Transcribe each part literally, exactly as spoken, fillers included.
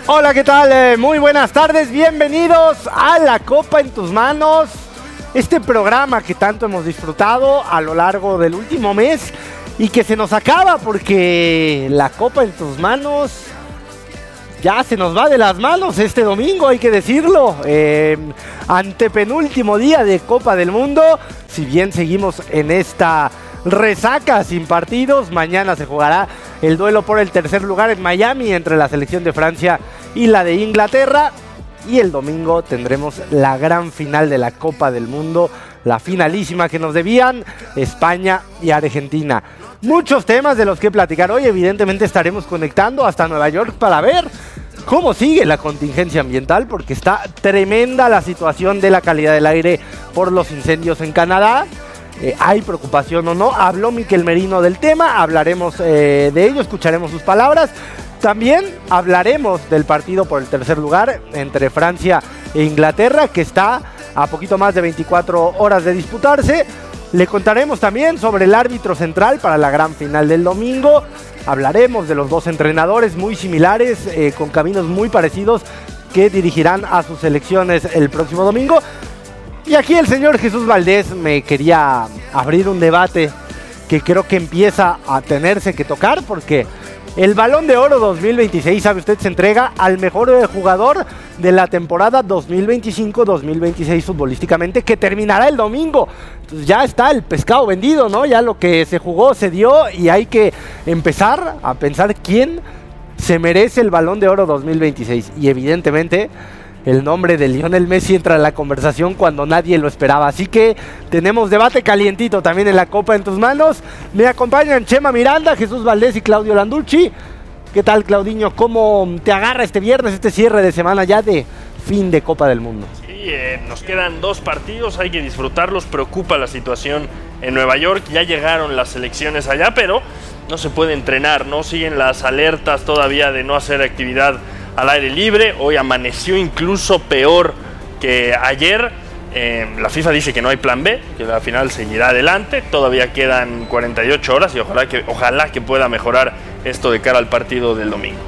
Hola, ¿qué tal? Eh, muy buenas tardes, bienvenidos a La Copa en tus manos. Este programa que tanto hemos disfrutado a lo largo del último mes y que se nos acaba porque La Copa en tus manos ya se nos va de las manos este domingo, hay que decirlo. Eh, antepenúltimo día de Copa del Mundo, si bien seguimos en esta resaca sin partidos, mañana se jugará el duelo por el tercer lugar en Miami entre la selección de Francia y la de Inglaterra. Y el domingo tendremos la gran final de la Copa del Mundo, la finalísima que nos debían España y Argentina. Muchos temas de los que platicar hoy, evidentemente estaremos conectando hasta Nueva York para ver cómo sigue la contingencia ambiental, porque está tremenda la situación de la calidad del aire por los incendios en Canadá. Eh, ¿Hay preocupación o no? Habló Miquel Merino del tema, hablaremos eh, de ello, escucharemos sus palabras. También hablaremos del partido por el tercer lugar entre Francia e Inglaterra, que está a poquito más de veinticuatro horas de disputarse. Le contaremos también sobre el árbitro central para la gran final del domingo. Hablaremos de los dos entrenadores muy similares, eh, con caminos muy parecidos, que dirigirán a sus selecciones el próximo domingo. Y aquí el señor Jesús Valdés me quería abrir un debate que creo que empieza a tenerse que tocar, porque el Balón de Oro dos mil veintiséis, sabe usted, se entrega al mejor jugador de la temporada dos mil veinticinco dos mil veintiséis futbolísticamente, que terminará el domingo. Entonces ya está el pescado vendido, ¿no? Ya lo que se jugó se dio y hay que empezar a pensar quién se merece el Balón de Oro dos mil veintiséis. Y evidentemente el nombre de Lionel Messi entra en la conversación cuando nadie lo esperaba. Así que tenemos debate calientito también en La Copa en tus manos. Me acompañan Chema Miranda, Jesús Valdés y Claudio Landucci. ¿Qué tal, Claudiño? ¿Cómo te agarra este viernes, este cierre de semana ya de fin de Copa del Mundo? Sí, eh, nos quedan dos partidos, hay que disfrutarlos. Preocupa la situación en Nueva York. Ya llegaron las selecciones allá, pero no se puede entrenar, ¿no? Siguen las alertas todavía de no hacer actividad al aire libre. Hoy amaneció incluso peor que ayer. Eh, la FIFA dice que no hay plan B, que la final seguirá adelante. Todavía quedan cuarenta y ocho horas y ojalá que, ojalá que pueda mejorar esto de cara al partido del domingo.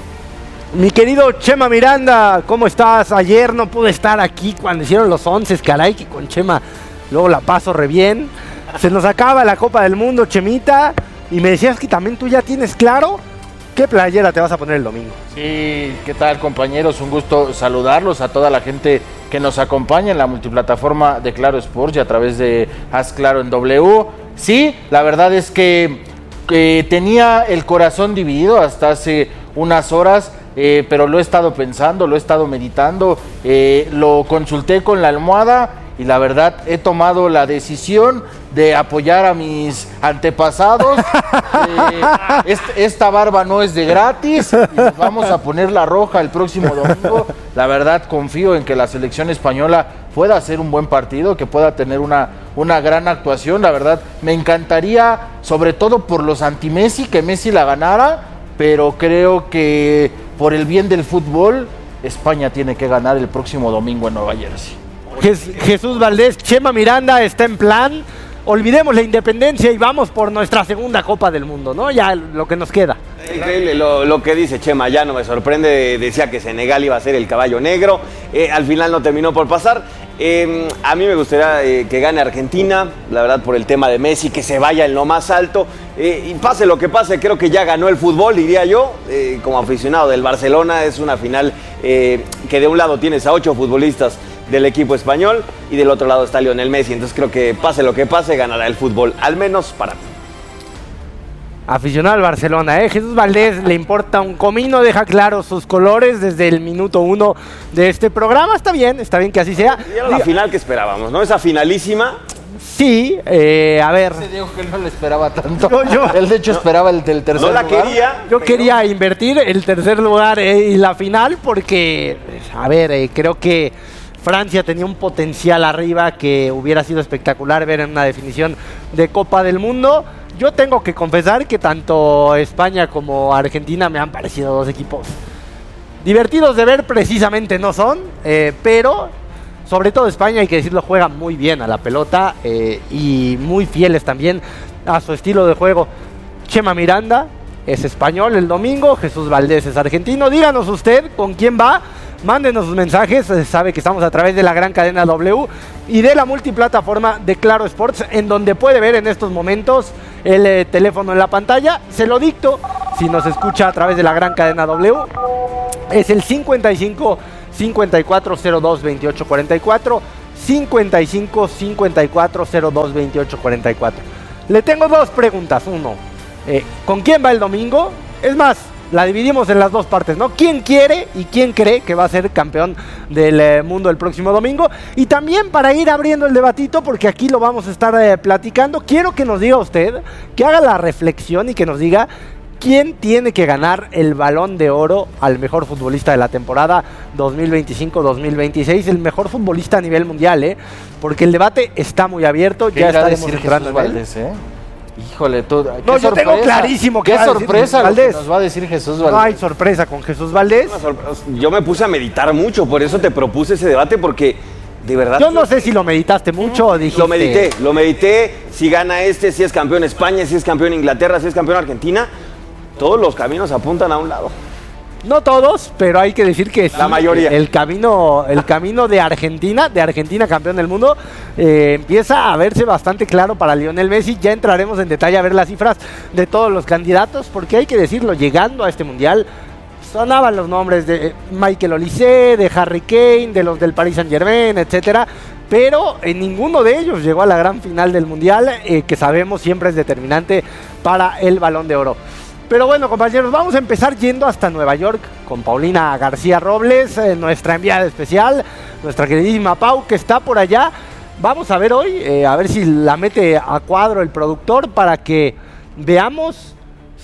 Mi querido Chema Miranda, ¿cómo estás? Ayer no pude estar aquí cuando hicieron los once, caray, que con Chema luego la paso re bien. Se nos acaba la Copa del Mundo, Chemita, y me decías que también tú ya tienes claro ¿qué playera te vas a poner el domingo? Sí, ¿qué tal, compañeros? Un gusto saludarlos a toda la gente que nos acompaña en la multiplataforma de Claro Sports y a través de Haz Claro en W. Sí, la verdad es que, que tenía el corazón dividido hasta hace unas horas, eh, pero lo he estado pensando, lo he estado meditando, eh, lo consulté con la almohada y la verdad he tomado la decisión de apoyar a mis antepasados. eh, este, esta barba no es de gratis y nos vamos a poner la roja el próximo domingo. La verdad confío en que la selección española pueda hacer un buen partido, que pueda tener una, una gran actuación. La verdad me encantaría, sobre todo por los anti-Messi, que Messi la ganara, pero creo que por el bien del fútbol España tiene que ganar el próximo domingo en Nueva Jersey. Jesús Valdés, Chema Miranda está en plan. Olvidemos la independencia y vamos por nuestra segunda Copa del Mundo, ¿no? Ya lo que nos queda. Increíble lo, lo que dice Chema, ya no me sorprende. Decía que Senegal iba a ser el caballo negro, eh, al final no terminó por pasar. Eh, a mí me gustaría eh, que gane Argentina, la verdad, por el tema de Messi, que se vaya en lo más alto, eh, y pase lo que pase, creo que ya ganó el fútbol, diría yo. Eh, como aficionado del Barcelona, es una final eh, que de un lado tienes a ocho futbolistas del equipo español y del otro lado está Lionel Messi, entonces creo que pase lo que pase, ganará el fútbol, al menos para mí. Aficionado al Barcelona, ¿eh? Jesús Valdés le importa un comino, deja claro sus colores desde el minuto uno de este programa. Está bien, está bien que así sea. Y era la final que esperábamos, ¿no? Esa finalísima. Sí, eh, a ver. Se dijo que él no le esperaba tanto. Yo, yo, él de hecho no, esperaba el del tercer lugar. No la quería. Yo pero... quería invertir el tercer lugar eh, y la final porque, a ver, eh, creo que Francia tenía un potencial arriba que hubiera sido espectacular ver en una definición de Copa del Mundo. Yo tengo que confesar que tanto España como Argentina me han parecido dos equipos divertidos de ver, precisamente no son, eh, pero sobre todo España, hay que decirlo, juega muy bien a la pelota eh, y muy fieles también a su estilo de juego. Chema Miranda, es español el domingo, Jesús Valdés es argentino. Díganos usted con quién va. Mándenos sus mensajes, sabe que estamos a través de la gran cadena W y de la multiplataforma de Claro Sports, en donde puede ver en estos momentos el eh, teléfono en la pantalla. Se lo dicto, si nos escucha a través de la gran cadena W, es el cincuenta y cinco, cincuenta y cuatro cero dos, veintiocho cuarenta y cuatro, cincuenta y cinco, cincuenta y cuatro cero dos, veintiocho cuarenta y cuatro. Le tengo dos preguntas. Uno, eh, ¿con quién va el domingo? Es más, la dividimos en las dos partes, ¿no? ¿Quién quiere y quién cree que va a ser campeón del eh, mundo el próximo domingo? Y también para ir abriendo el debatito, porque aquí lo vamos a estar eh, platicando, quiero que nos diga usted, que haga la reflexión y que nos diga quién tiene que ganar el Balón de Oro al mejor futbolista de la temporada dos mil veinticinco dos mil veintiséis, el mejor futbolista a nivel mundial, ¿eh? Porque el debate está muy abierto, ya estaremos entrando en él. Valdés, ¿eh? Híjole, tú, no, yo tengo clarísimo que qué va a decir sorpresa Jesús Valdés. Nos va a decir Jesús Valdés. No hay sorpresa con Jesús Valdés. Yo me puse a meditar mucho, por eso te propuse ese debate, porque de verdad... Yo no sé si lo meditaste mucho o dijiste... Lo medité, lo medité, si gana este, si es campeón España, si es campeón Inglaterra, si es campeón Argentina, todos los caminos apuntan a un lado. No todos, pero hay que decir que sí, la mayoría. El camino, el camino de Argentina, de Argentina campeón del mundo, eh, empieza a verse bastante claro para Lionel Messi. Ya entraremos en detalle a ver las cifras de todos los candidatos, porque hay que decirlo, llegando a este mundial, sonaban los nombres de Michael Olise, de Harry Kane, de los del Paris Saint Germain, etcétera. Pero en ninguno de ellos llegó a la gran final del mundial, eh, que sabemos siempre es determinante para el Balón de Oro. Pero bueno, compañeros, vamos a empezar yendo hasta Nueva York con Paulina García Robles, eh, nuestra enviada especial, nuestra queridísima Pau, que está por allá. Vamos a ver hoy, eh, a ver si la mete a cuadro el productor para que veamos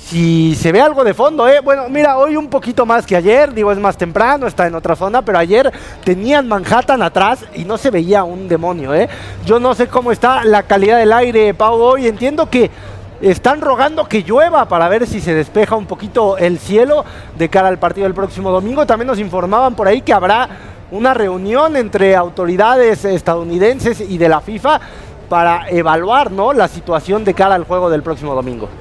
si se ve algo de fondo, ¿eh? Bueno, mira, hoy un poquito más que ayer, digo, es más temprano, está en otra zona, pero ayer tenían Manhattan atrás y no se veía un demonio, ¿eh? Yo no sé cómo está la calidad del aire, Pau, hoy. Entiendo que están rogando que llueva para ver si se despeja un poquito el cielo de cara al partido del próximo domingo. También nos informaban por ahí que habrá una reunión entre autoridades estadounidenses y de la FIFA para evaluar, ¿no?, la situación de cara al juego del próximo domingo.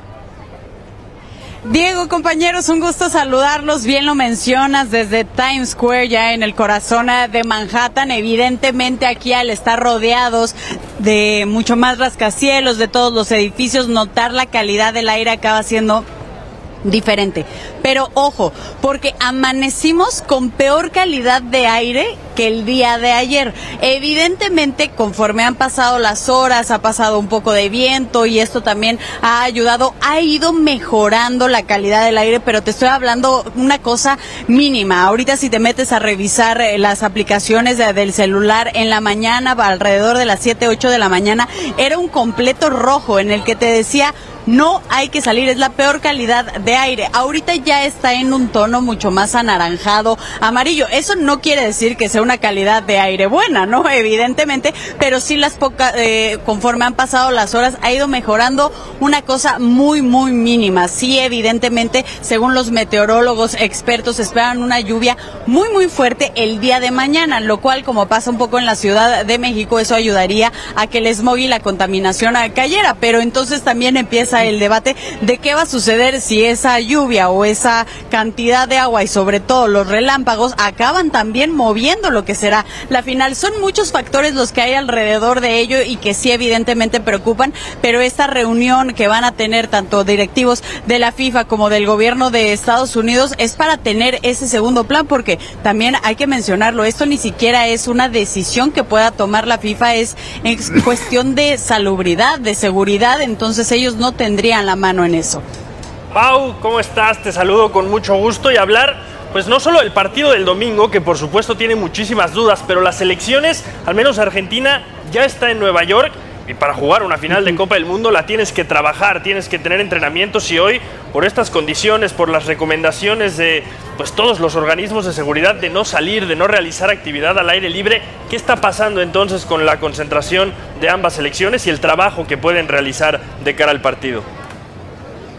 Diego, compañeros, un gusto saludarlos. Bien lo mencionas, desde Times Square, ya en el corazón de Manhattan. Evidentemente aquí, al estar rodeados de mucho más rascacielos, de todos los edificios, notar la calidad del aire acaba siendo diferente. Pero ojo, porque amanecimos con peor calidad de aire que el día de ayer. Evidentemente, conforme han pasado las horas, ha pasado un poco de viento y esto también ha ayudado, ha ido mejorando la calidad del aire, pero te estoy hablando una cosa mínima. Ahorita si te metes a revisar eh, las aplicaciones de, del celular en la mañana, alrededor de las siete, ocho de la mañana, era un completo rojo en el que te decía: no hay que salir, es la peor calidad de aire. Ahorita ya está en un tono mucho más anaranjado, amarillo. Eso no quiere decir que sea una calidad de aire buena, ¿no? Evidentemente, pero sí las pocas, eh, conforme han pasado las horas, ha ido mejorando una cosa muy, muy mínima. Sí, evidentemente, según los meteorólogos expertos, esperan una lluvia muy, muy fuerte el día de mañana, lo cual, como pasa un poco en la Ciudad de México, eso ayudaría a que el smog y la contaminación cayera. Pero entonces también empieza el debate de qué va a suceder si esa lluvia o esa cantidad de agua y sobre todo los relámpagos acaban también moviendo lo que será la final. Son muchos factores los que hay alrededor de ello y que sí evidentemente preocupan, pero esta reunión que van a tener tanto directivos de la FIFA como del gobierno de Estados Unidos es para tener ese segundo plan, porque también hay que mencionarlo, esto ni siquiera es una decisión que pueda tomar la FIFA, es, es cuestión de salubridad, de seguridad, entonces ellos no tendrían la mano en eso. Pau, ¿cómo estás? Te saludo con mucho gusto y hablar, pues no solo del partido del domingo, que por supuesto tiene muchísimas dudas, pero las selecciones, al menos Argentina, ya está en Nueva York y para jugar una final de Copa del Mundo la tienes que trabajar, tienes que tener entrenamientos y hoy, por estas condiciones, por las recomendaciones de pues todos los organismos de seguridad de no salir, de no realizar actividad al aire libre, ¿qué está pasando entonces con la concentración de ambas selecciones y el trabajo que pueden realizar de cara al partido?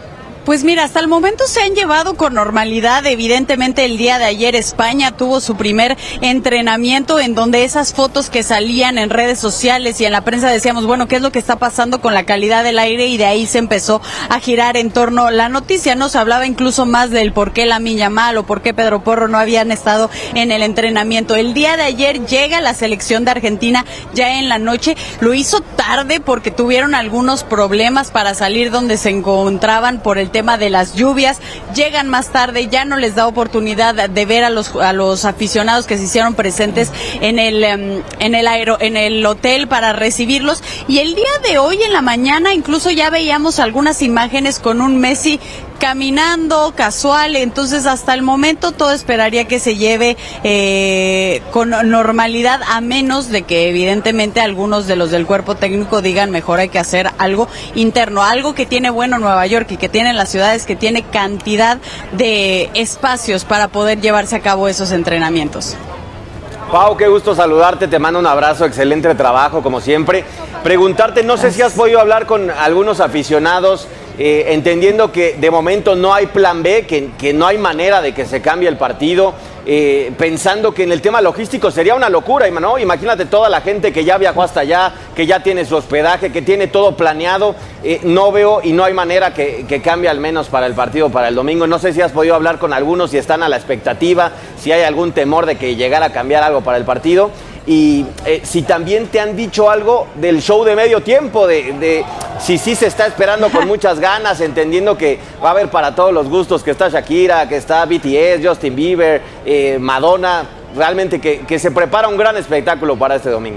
Pues mira, hasta el momento se han llevado con normalidad. Evidentemente el día de ayer España tuvo su primer entrenamiento en donde esas fotos que salían en redes sociales y en la prensa decíamos, bueno, ¿qué es lo que está pasando con la calidad del aire? Y de ahí se empezó a girar en torno a la noticia, ¿no? Se hablaba incluso más del por qué Lamine Yamal o por qué Pedro Porro no habían estado en el entrenamiento. El día de ayer llega la selección de Argentina ya en la noche. Lo hizo tarde porque tuvieron algunos problemas para salir donde se encontraban por el tema de las lluvias, llegan más tarde, ya no les da oportunidad de ver a los a los aficionados que se hicieron presentes en el um, en el aero, en el hotel para recibirlos, y el día de hoy en la mañana incluso ya veíamos algunas imágenes con un Messi caminando casual. Entonces hasta el momento todo esperaría que se lleve eh, con normalidad, a menos de que evidentemente algunos de los del cuerpo técnico digan mejor hay que hacer algo interno. Algo que tiene bueno Nueva York y que tiene las ciudades, que tiene cantidad de espacios para poder llevarse a cabo esos entrenamientos. Pau, qué gusto saludarte, te mando un abrazo, excelente trabajo como siempre. Preguntarte, no sé si has podido hablar con algunos aficionados, eh, entendiendo que de momento no hay plan B, que, que no hay manera de que se cambie el partido, eh, pensando que en el tema logístico sería una locura, ¿no? Imagínate toda la gente que ya viajó hasta allá, que ya tiene su hospedaje, que tiene todo planeado, eh, no veo y no hay manera que, que cambie al menos para el partido, para el domingo. No sé si has podido hablar con algunos, si están a la expectativa, si hay algún temor de que llegara a cambiar algo para el partido. Y eh, si también te han dicho algo del show de medio tiempo, de, de si sí se está esperando con muchas ganas, entendiendo que va a haber para todos los gustos, que está Shakira, que está B T S, Justin Bieber, eh, Madonna, realmente que, que se prepara un gran espectáculo para este domingo.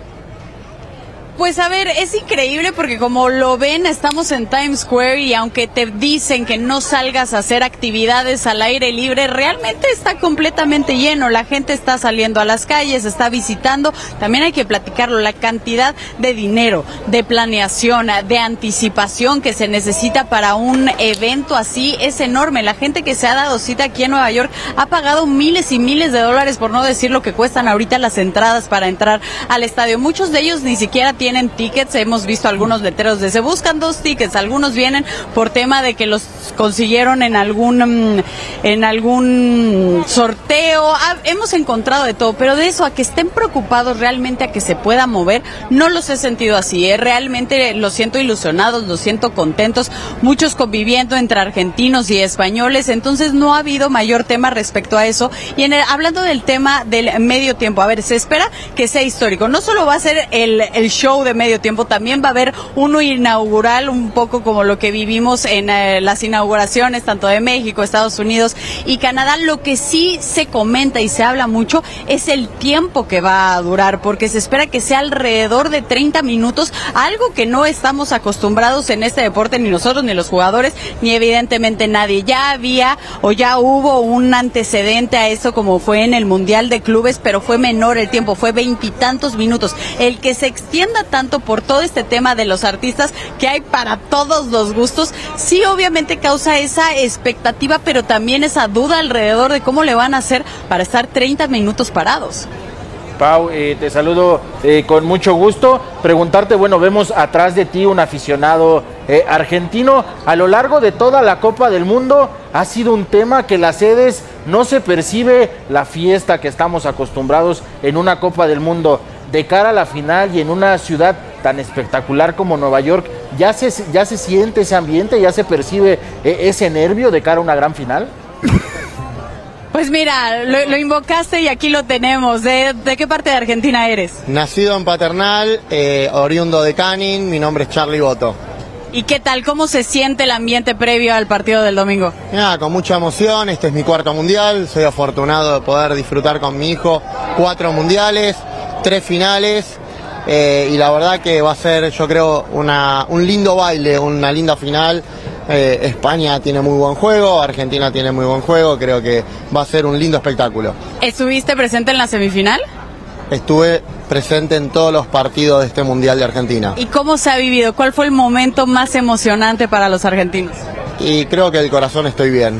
Pues a ver, es increíble porque como lo ven, estamos en Times Square y aunque te dicen que no salgas a hacer actividades al aire libre, realmente está completamente lleno. La gente está saliendo a las calles, está visitando. También hay que platicarlo, la cantidad de dinero, de planeación, de anticipación que se necesita para un evento así es enorme. La gente que se ha dado cita aquí en Nueva York ha pagado miles y miles de dólares, por no decir lo que cuestan ahorita las entradas para entrar al estadio. Muchos de ellos ni siquiera tienen tickets. Hemos visto algunos letreros de se buscan dos tickets, algunos vienen por tema de que los consiguieron en algún en algún sorteo. Ah, hemos encontrado de todo, pero de eso a que estén preocupados realmente a que se pueda mover, no los he sentido así, ¿eh? Realmente los siento ilusionados, los siento contentos, muchos conviviendo entre argentinos y españoles, entonces no ha habido mayor tema respecto a eso. Y en el, hablando del tema del medio tiempo, a ver, se espera que sea histórico, no solo va a ser el, el show de medio tiempo, también va a haber uno inaugural, un poco como lo que vivimos en eh, las inauguraciones tanto de México, Estados Unidos y Canadá. Lo que sí se comenta y se habla mucho es el tiempo que va a durar, porque se espera que sea alrededor de treinta minutos, algo que no estamos acostumbrados en este deporte, ni nosotros, ni los jugadores, ni evidentemente nadie. Ya había o ya hubo un antecedente a eso, como fue en el Mundial de Clubes, pero fue menor el tiempo, fue veintitantos minutos. El que se extienda tanto por todo este tema de los artistas, que hay para todos los gustos, sí obviamente causa esa expectativa, pero también esa duda alrededor de cómo le van a hacer para estar treinta minutos parados. Pau, eh, te saludo eh, con mucho gusto. Preguntarte, bueno, vemos atrás de ti un aficionado eh, argentino. A lo largo de toda la Copa del Mundo ha sido un tema que las sedes no se percibe la fiesta que estamos acostumbrados en una Copa del Mundo. De cara a la final y en una ciudad tan espectacular como Nueva York, ¿ya se, ya se siente ese ambiente, ya se percibe eh, ese nervio de cara a una gran final? Pues mira, lo, lo invocaste y aquí lo tenemos. ¿De, de qué parte de Argentina eres? Nacido en Paternal, eh, oriundo de Canning, mi nombre es Charlie Boto. ¿Y qué tal? ¿Cómo se siente el ambiente previo al partido del domingo? Nada, con mucha emoción, este es mi cuarto mundial, soy afortunado de poder disfrutar con mi hijo cuatro mundiales, tres finales, eh, y la verdad que va a ser, yo creo, una, un lindo baile, una linda final. Eh, España tiene muy buen juego, Argentina tiene muy buen juego, creo que va a ser un lindo espectáculo. ¿Estuviste presente en la semifinal? Estuve presente en todos los partidos de este Mundial de Argentina. ¿Y cómo se ha vivido? ¿Cuál fue el momento más emocionante para los argentinos? Y creo que el corazón estoy bien.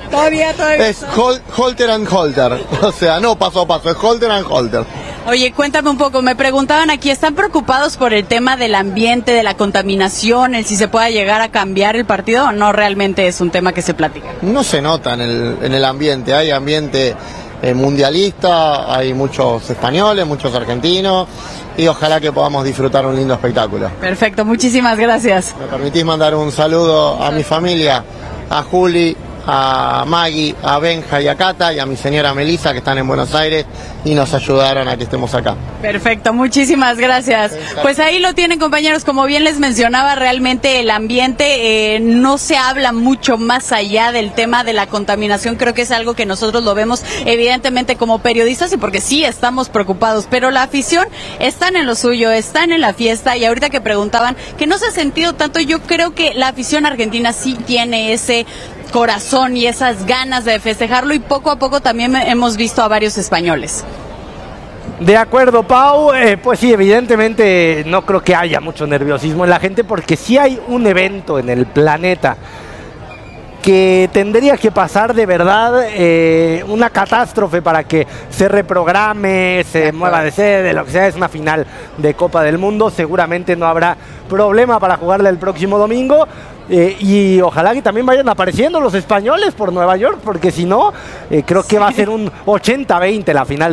Todavía, todavía. Es hol, holter and holter. O sea, no paso a paso, es holter and holter. Oye, cuéntame un poco, me preguntaban aquí, ¿están preocupados por el tema del ambiente, de la contaminación, el si se pueda llegar a cambiar el partido o no realmente es un tema que se platica? No se nota en el, en el ambiente, hay ambiente eh, mundialista, hay muchos españoles, muchos argentinos y ojalá que podamos disfrutar un lindo espectáculo. Perfecto, muchísimas gracias. ¿Me permitís mandar un saludo a mi familia, a Juli, a Maggie, a Benja y a Cata y a mi señora Melissa que están en Buenos Aires y nos ayudaron a que estemos acá? Perfecto, muchísimas gracias. Pues ahí lo tienen, compañeros, como bien les mencionaba, realmente el ambiente eh, no se habla mucho más allá del tema de la contaminación, creo que es algo que nosotros lo vemos evidentemente como periodistas y porque sí estamos preocupados, pero la afición están en lo suyo, están en la fiesta y ahorita que preguntaban que no se ha sentido tanto, yo creo que la afición argentina sí tiene ese corazón y esas ganas de festejarlo y poco a poco también hemos visto a varios españoles. De acuerdo, Pau, eh, pues sí, evidentemente no creo que haya mucho nerviosismo en la gente porque sí hay un evento en el planeta que tendría que pasar de verdad eh, una catástrofe para que se reprograme, se mueva de sede, lo que sea, es una final de Copa del Mundo, seguramente no habrá problema para jugarla el próximo domingo. Eh, y ojalá que también vayan apareciendo los españoles por Nueva York, porque si no, eh, creo que va a ser un ochenta veinte la final